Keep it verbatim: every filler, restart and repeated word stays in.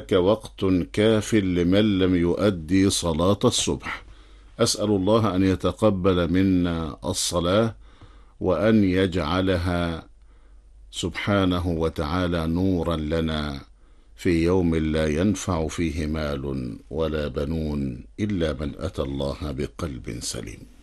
هناك وقت كاف لمن لم يؤدي صلاة الصبح. أسأل الله أن يتقبل منا الصلاة، وأن يجعلها سبحانه وتعالى نورا لنا في يوم لا ينفع فيه مال ولا بنون إلا من أتى الله بقلب سليم.